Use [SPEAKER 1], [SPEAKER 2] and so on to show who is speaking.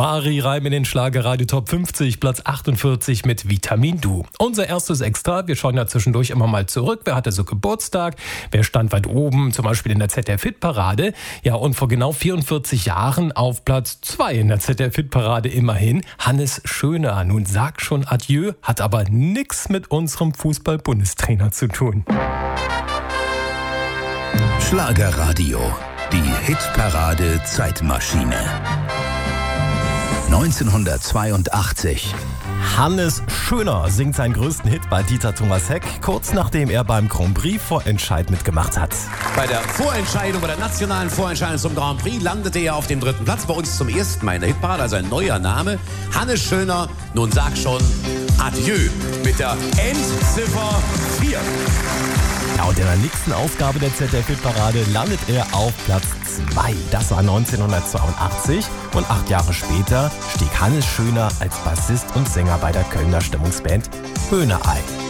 [SPEAKER 1] Mari Reim in den Schlagerradio Top 50, Platz 48 mit Vitamin Du. Unser erstes Extra, wir schauen ja zwischendurch immer mal zurück. Wer hatte so Geburtstag? Wer stand weit oben? Zum Beispiel in der ZDF-Hitparade. Ja, und vor genau 44 Jahren auf Platz 2 in der ZDF-Hitparade immerhin Hannes Schöner. Nun sag schon Adieu, hat aber nichts mit unserem Fußball-Bundestrainer zu tun.
[SPEAKER 2] Schlagerradio, die Hitparade Zeitmaschine. 1982.
[SPEAKER 3] Hannes Schöner singt seinen größten Hit bei Dieter Thomas Heck, kurz nachdem er beim Grand Prix Vorentscheid mitgemacht hat.
[SPEAKER 4] Bei der Vorentscheidung, bei der nationalen Vorentscheidung zum Grand Prix landete er auf dem 3. Platz. Bei uns zum ersten Mal in der Hitparade, also ein neuer Name. Hannes Schöner, nun sag schon Adieu mit der Endziffer 4.
[SPEAKER 3] Ja, und in der nächsten Ausgabe der ZDF-Hitparade landet er auf Platz 2. Das war 1982 und 8 Jahre später stieg Hannes Schöner als Bassist und Sänger bei der Kölner Stimmungsband Böhne ein.